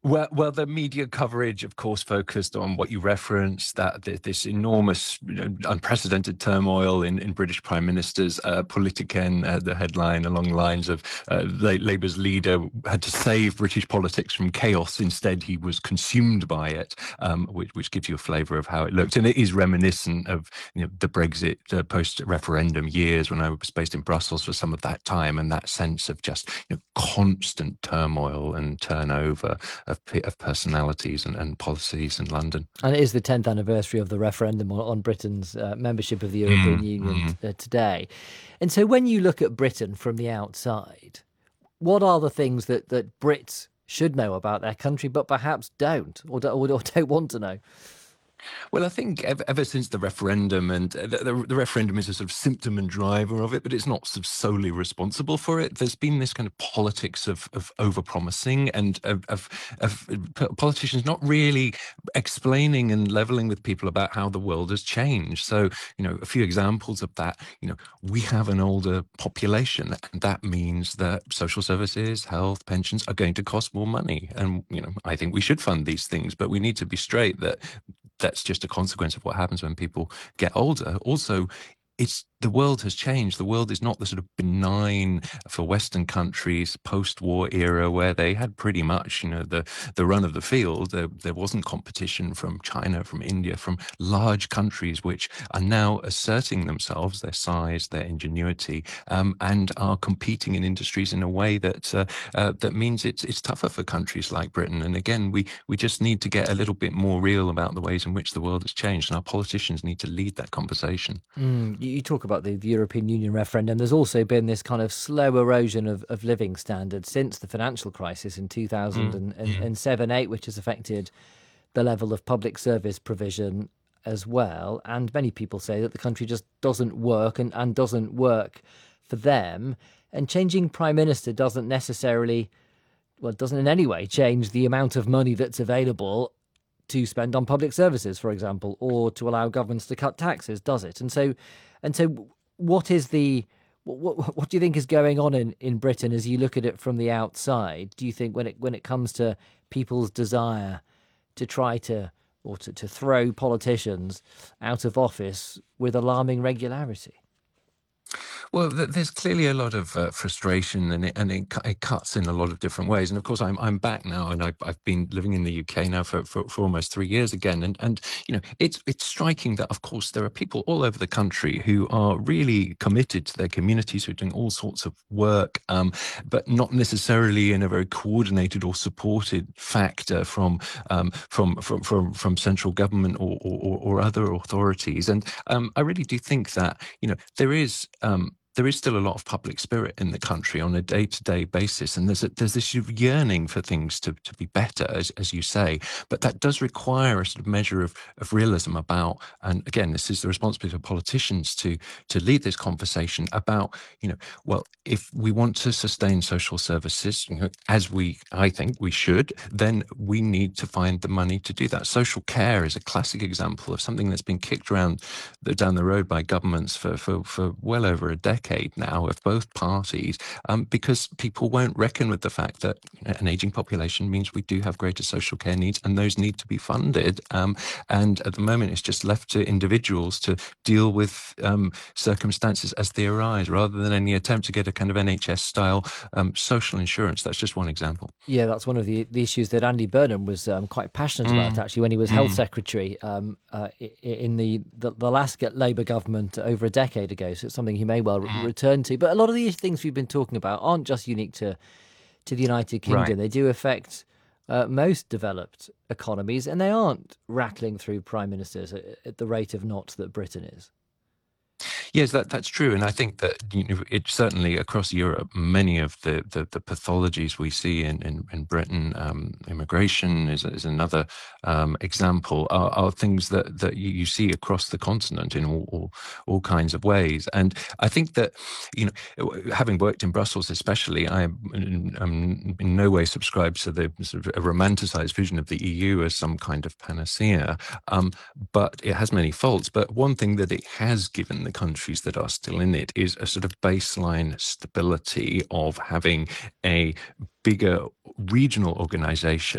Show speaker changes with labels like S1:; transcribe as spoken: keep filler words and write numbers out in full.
S1: Well, well, the media coverage, of course, focused on what you referenced, that th- this enormous, you know, unprecedented turmoil in, in British prime ministers. Uh, Politiken, uh, the headline along the lines of uh, La- Labour's leader had to save British politics from chaos. Instead, he was consumed by it, um, which, which gives you a flavour of how it looked. And it is reminiscent of, you know, the Brexit uh, post-referendum years when I was based in Brussels for some of that time, and that sense of just, you know, constant turmoil and turnover of, of personalities and, and policies in London.
S2: And it is the tenth anniversary of the referendum on, on Britain's uh, membership of the European
S1: Mm,
S2: Union
S1: mm.
S2: t- uh, today. And so when you look at Britain from the outside, what are the things that, that Brits should know about their country, but perhaps don't or, do, or, or don't want to know?
S1: Well, I think ever, ever since the referendum, and the, the, the referendum is a sort of symptom and driver of it, but it's not sort of solely responsible for it. There's been this kind of politics of, of overpromising and of, of, of politicians not really explaining and leveling with people about how the world has changed. So, you know, a few examples of that, you know, we have an older population, and that means that social services, health, pensions are going to cost more money. And, you know, I think we should fund these things, but we need to be straight that that's just a consequence of what happens when people get older. Also, it's the world has changed. The world is not the sort of benign for Western countries post-war era where they had pretty much, you know, the the run of the field. There, there wasn't competition from China, from India, from large countries which are now asserting themselves, their size, their ingenuity, um, and are competing in industries in a way that uh, uh, that means it's it's tougher for countries like Britain. And again, we we just need to get a little bit more real about the ways in which the world has changed, and our politicians need to lead that conversation.
S2: Mm, you, you talk about the, the European Union referendum. There's also been this kind of slow erosion of, of living standards since the financial crisis in
S1: Mm,
S2: two thousand
S1: mm.
S2: seven eight, which has affected the level of public service provision as well. And many people say that the country just doesn't work and, and doesn't work for them. And changing prime minister doesn't necessarily, well, it doesn't in any way change the amount of money that's available to spend on public services, for example, or to allow governments to cut taxes, does it? And so, and so, what is the what, what do you think is going on in, in Britain as you look at it from the outside? Do you think when it when it comes to people's desire to try to or to, to throw politicians out of office with alarming regularity?
S1: Well, th- there's clearly a lot of uh, frustration, and it and it, cu- it cuts in a lot of different ways. And of course, I'm I'm back now, and I've I've been living in the U K now for, for, for almost three years again. And and you know, it's it's striking that of course there are people all over the country who are really committed to their communities, who are doing all sorts of work, um, but not necessarily in a very coordinated or supported factor from um, from from from from central government or or, or other authorities. And um, I really do think that you know there is. Um, there is still a lot of public spirit in the country on a day-to-day basis, and there's a, there's this sort of yearning for things to, to be better, as, as you say. But that does require a sort of measure of, of realism about, and again, this is the responsibility of politicians to to lead this conversation about, you know, well, if we want to sustain social services, you know, as we, I think we should, then we need to find the money to do that. Social care is a classic example of something that's been kicked around the, down the road by governments for, for, for well over a decade now of both parties, um, because people won't reckon with the fact that an aging population means we do have greater social care needs, and those need to be funded. Um, and at the moment, it's just left to individuals to deal with um, circumstances as they arise, rather than any attempt to get a kind of N H S style um, social insurance. That's just one example.
S2: Yeah, that's one of the, the issues that Andy Burnham was um, quite passionate about,
S1: Mm,
S2: actually, when he was health
S1: mm,
S2: secretary um, uh, i- in the, the, the last Labour government over a decade ago. So it's something he may well re-
S1: mm.
S2: return to. But a lot of these things we've been talking about aren't just unique to, to the United
S1: Right.
S2: Kingdom. They do affect uh, most developed economies, and they aren't rattling through prime ministers at, at the rate of knots that Britain is.
S1: Yes, that that's true, and I think that you know, it's certainly across Europe. Many of the the, the pathologies we see in in, in Britain, um, immigration is is another um, example. Are, are things that that you, you see across the continent in all, all all kinds of ways. And I think that you know, having worked in Brussels, especially, I am in no way subscribed to the sort of a romanticized vision of the E U as some kind of panacea. Um, but it has many faults. But one thing that it has given the countries that are still in it is a sort of baseline stability of having a bigger regional organization